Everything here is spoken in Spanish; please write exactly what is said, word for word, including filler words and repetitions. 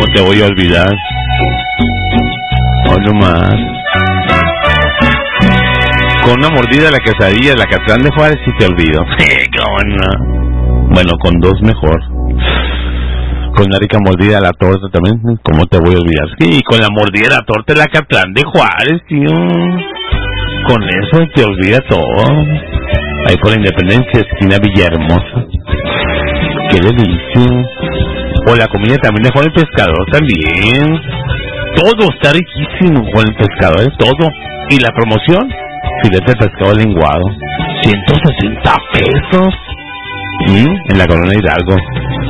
te voy a olvidar. O no más. Con una mordida de la quesadilla, la Catlán de Juárez, sí te olvido. ¿Cómo no? Bueno, con dos mejor. Con una rica mordida de la torta también, ¿cómo te voy a olvidar? Sí, con la mordida de la torta de la Catlán de Juárez, tío. Con eso te olvida todo. Ahí por la Independencia, esquina Villahermosa. Qué delicia. O la comida también de Juan el Pescador también. Todo está riquísimo Juan el Pescador, ¿eh? Todo. Y la promoción, filete de pescado lenguado, ciento sesenta pesos. ¿Mm? En la Colonia Hidalgo.